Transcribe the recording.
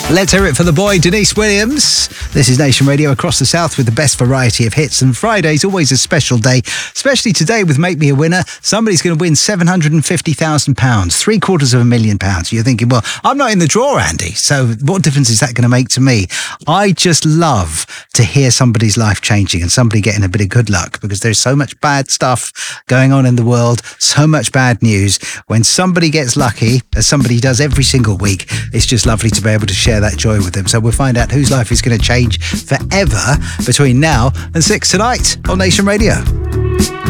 Let's hear it for the boy, Denise Williams. This is Nation Radio across the South with the best variety of hits. And Friday's always a special day, especially today with Make Me a Winner. Somebody's going to win £750,000, £750,000. You're thinking, well, I'm not in the draw, Andy. So what difference is that going to make to me? I just love to hear somebody's life changing and somebody getting a bit of good luck, because there's so much bad stuff going on in the world, so much bad news. When somebody gets lucky, as somebody does every single week, it's just lovely to be able to share that joy with them. So we'll find out whose life is going to change forever between now and 6 tonight on Nation Radio.